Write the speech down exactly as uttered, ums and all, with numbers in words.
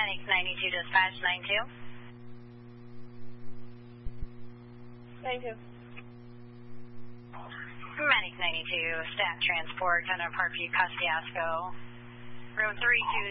Medic ninety-two dispatch ninety-two. ninety-two. Medic ninety-two, stat transport, kind of Parkview, Kosciuszko. Room three two